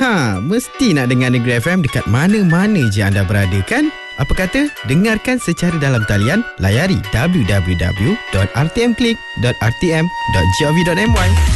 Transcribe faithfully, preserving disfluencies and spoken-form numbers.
Ha, mesti nak dengar Negeri F M dekat mana-mana je anda berada kan? Apa kata? Dengarkan secara dalam talian, layari w w w dot r t m click dot r t m dot gov dot m y.